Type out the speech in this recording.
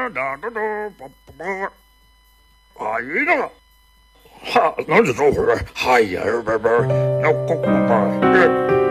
啊，一定了。哈，能就走会儿。哎呀，那呱呱呱。